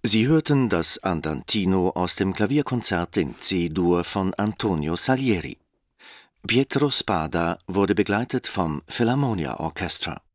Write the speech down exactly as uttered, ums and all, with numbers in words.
Sie hörten das Andantino aus dem Klavierkonzert in C-Dur von Antonio Salieri. Pietro Spada wurde begleitet vom Philharmonia Orchestra